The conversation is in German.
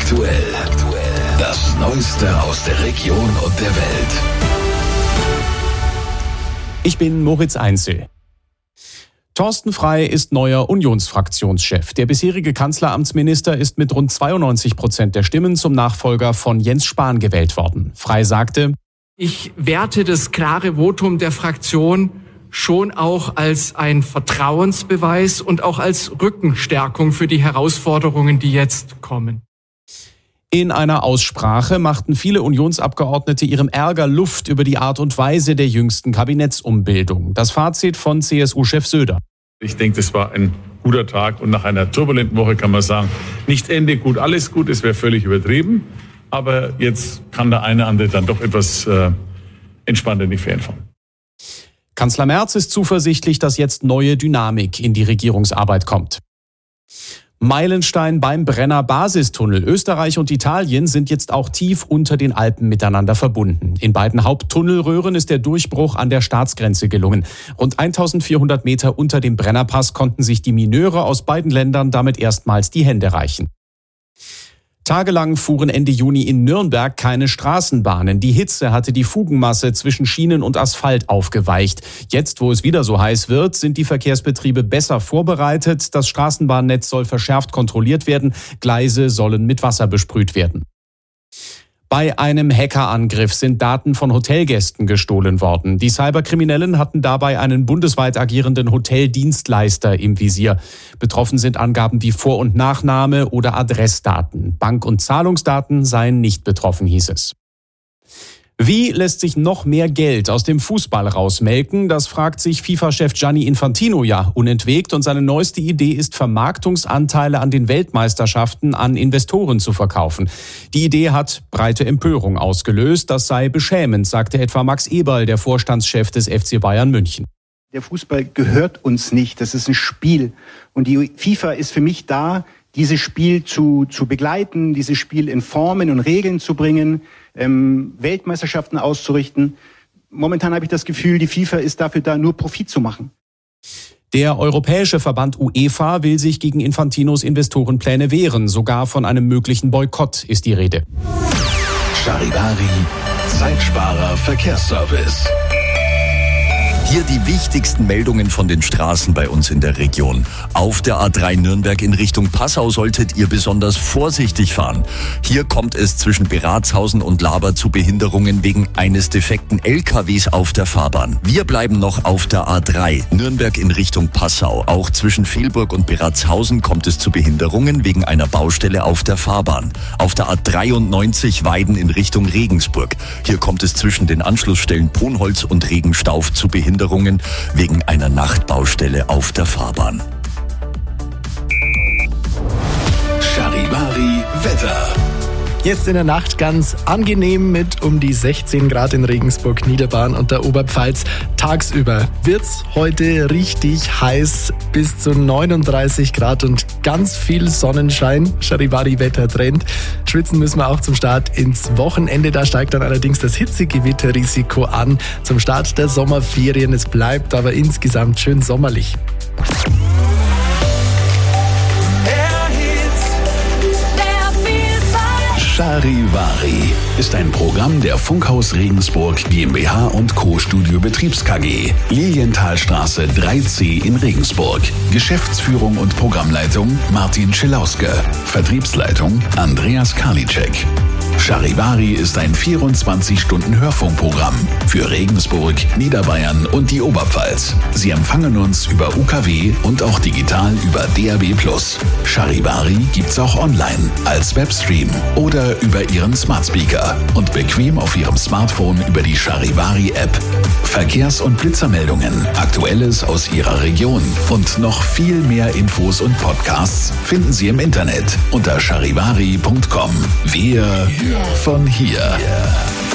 Aktuell. Das Neueste aus der Region und der Welt. Ich bin Moritz Einzel. Thorsten Frey ist neuer Unionsfraktionschef. Der bisherige Kanzleramtsminister ist mit rund 92% der Stimmen zum Nachfolger von Jens Spahn gewählt worden. Frey sagte: Ich werte das klare Votum der Fraktion schon auch als ein Vertrauensbeweis und auch als Rückenstärkung für die Herausforderungen, die jetzt kommen. In einer Aussprache machten viele Unionsabgeordnete ihrem Ärger Luft über die Art und Weise der jüngsten Kabinettsumbildung. Das Fazit von CSU-Chef Söder: Ich denke, das war ein guter Tag und nach einer turbulenten Woche kann man sagen, nicht Ende gut, alles gut, es wäre völlig übertrieben. Aber jetzt kann der eine andere dann doch etwas entspannter in die Ferien fahren. Kanzler Merz ist zuversichtlich, dass jetzt neue Dynamik in die Regierungsarbeit kommt. Meilenstein beim Brenner Basistunnel. Österreich und Italien sind jetzt auch tief unter den Alpen miteinander verbunden. In beiden Haupttunnelröhren ist der Durchbruch an der Staatsgrenze gelungen. Rund 1400 Meter unter dem Brennerpass konnten sich die Mineure aus beiden Ländern damit erstmals die Hände reichen. Tagelang fuhren Ende Juni in Nürnberg keine Straßenbahnen. Die Hitze hatte die Fugenmasse zwischen Schienen und Asphalt aufgeweicht. Jetzt, wo es wieder so heiß wird, sind die Verkehrsbetriebe besser vorbereitet. Das Straßenbahnnetz soll verschärft kontrolliert werden. Gleise sollen mit Wasser besprüht werden. Bei einem Hackerangriff sind Daten von Hotelgästen gestohlen worden. Die Cyberkriminellen hatten dabei einen bundesweit agierenden Hoteldienstleister im Visier. Betroffen sind Angaben wie Vor- und Nachname oder Adressdaten. Bank- und Zahlungsdaten seien nicht betroffen, hieß es. Wie lässt sich noch mehr Geld aus dem Fußball rausmelken? Das fragt sich FIFA-Chef Gianni Infantino ja unentwegt. Und seine neueste Idee ist, Vermarktungsanteile an den Weltmeisterschaften an Investoren zu verkaufen. Die Idee hat breite Empörung ausgelöst. Das sei beschämend, sagte etwa Max Eberl, der Vorstandschef des FC Bayern München. Der Fußball gehört uns nicht. Das ist ein Spiel. Und die FIFA ist für mich da, dieses Spiel zu begleiten, dieses Spiel in Formen und Regeln zu bringen, Weltmeisterschaften auszurichten. Momentan habe ich das Gefühl, die FIFA ist dafür da, nur Profit zu machen. Der europäische Verband UEFA will sich gegen Infantinos Investorenpläne wehren. Sogar von einem möglichen Boykott ist die Rede. Charivari, Zeitsparer Verkehrsservice. Hier die wichtigsten Meldungen von den Straßen bei uns in der Region. Auf der A3 Nürnberg in Richtung Passau solltet ihr besonders vorsichtig fahren. Hier kommt es zwischen Beratshausen und Laber zu Behinderungen wegen eines defekten LKWs auf der Fahrbahn. Wir bleiben noch auf der A3 Nürnberg in Richtung Passau. Auch zwischen Velburg und Beratshausen kommt es zu Behinderungen wegen einer Baustelle auf der Fahrbahn. Auf der A93 Weiden in Richtung Regensburg. Hier kommt es zwischen den Anschlussstellen Ponholz und Regenstauf zu Behinderungen wegen einer Nachtbaustelle auf der Fahrbahn. Charivari Wetter. Jetzt in der Nacht ganz angenehm mit um die 16 Grad in Regensburg, Niederbayern und der Oberpfalz. Tagsüber wird's heute richtig heiß, bis zu 39 Grad und ganz viel Sonnenschein. Charivari-Wetter-Trend. Schwitzen müssen wir auch zum Start ins Wochenende. Da steigt dann allerdings das Hitzegewitterrisiko an. Zum Start der Sommerferien. Es bleibt aber insgesamt schön sommerlich. Charivari ist ein Programm der Funkhaus Regensburg GmbH und Co. Studio Betriebs KG. Lilienthalstraße 3C in Regensburg. Geschäftsführung und Programmleitung Martin Schelauske. Vertriebsleitung Andreas Karliczek. Charivari ist ein 24-Stunden-Hörfunkprogramm für Regensburg, Niederbayern und die Oberpfalz. Sie empfangen uns über UKW und auch digital über DAB+. Charivari gibt's auch online als Webstream oder über Ihren Smartspeaker und bequem auf Ihrem Smartphone über die Charivari-App. Verkehrs- und Blitzermeldungen, Aktuelles aus Ihrer Region und noch viel mehr Infos und Podcasts finden Sie im Internet unter charivari.com. Wir von hier.